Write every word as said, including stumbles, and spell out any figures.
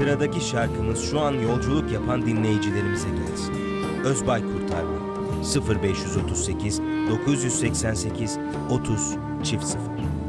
Sıradaki şarkımız şu an yolculuk yapan dinleyicilerimize gelsin. Özbay Kurtarma sıfır beş otuz sekiz dokuz seksen sekiz otuz çift sıfır.